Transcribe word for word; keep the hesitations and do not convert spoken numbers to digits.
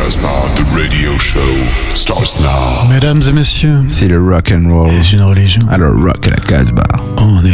Casbah, the radio show starts now. Mesdames et messieurs, c'est le rock and roll. C'est une religion. Alors rock à la Casbah. On